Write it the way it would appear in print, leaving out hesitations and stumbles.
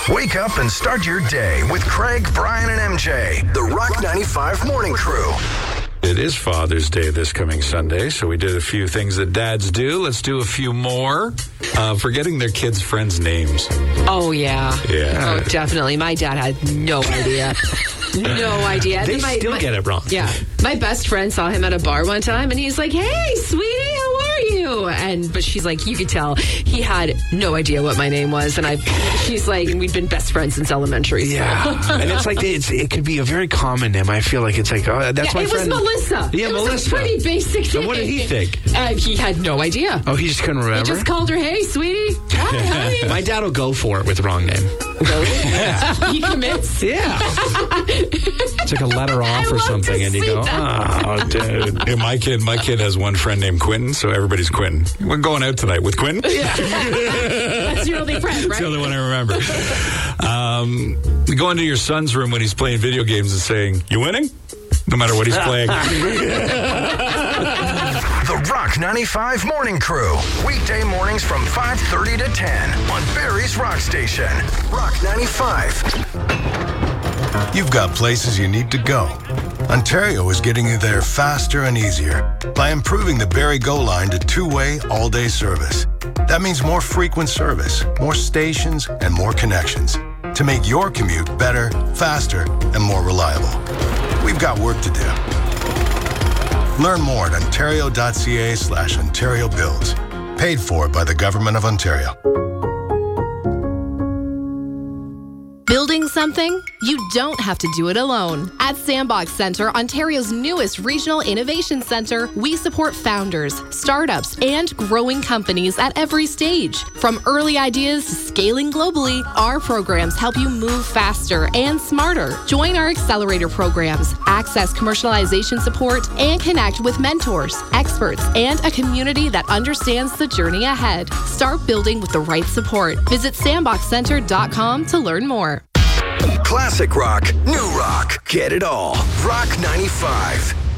Wake up and start your day with Craig, Brian, and MJ. The Rock 95 Morning Crew. It is Father's Day this coming Sunday, so we did a few things that dads do. Let's do a few more. Forgetting their kids' friends' names. Oh, yeah. Yeah. Oh, definitely. My dad had no idea. No idea. They still get it wrong. Yeah. My best friend saw him at a bar one time, and he's like, "Hey, sweetie, how are you?" But she's like, you could tell he had no idea what my name was, and she's like, and we'd been best friends since elementary school. Yeah, and it's like it could be a very common name. I feel like it's like, oh, that's my friend. It was Melissa. Yeah, it Melissa. was a pretty basic So name. what did he think? He had no idea. Oh, he just couldn't remember? He just called her, "Hey, sweetie." Hi. My dad will go for it with the wrong name. Really? He commits? Yeah. It's like a letter off or something, and you go, oh, dude. Yeah, my kid has one friend named Quentin, so everybody's Quentin. We're going out tonight with Quentin. Yeah. That's your only friend, right? That's the only one I remember. Go into your son's room when he's playing video games and saying, "You winning?" No matter what he's playing. The Rock 95 Morning Crew. Weekday mornings from 5:30 to 10 on Barrie's Rock Station. Rock 95. You've got places you need to go. Ontario is getting you there faster and easier by improving the Barrie Go line to two-way, all-day service. That means more frequent service, more stations, and more connections to make your commute better, faster, and more reliable. We've got work to do. Learn more at ontario.ca/Ontario Builds. Paid for by the Government of Ontario. Building something? You don't have to do it alone. At Sandbox Centre, Ontario's newest regional innovation centre, we support founders, startups, and growing companies at every stage. From early ideas to scaling globally, our programs help you move faster and smarter. Join our accelerator programs, access commercialization support, and connect with mentors, experts, and a community that understands the journey ahead. Start building with the right support. Visit sandboxcenter.com to learn more. Classic rock, new rock, get it all. Rock 95.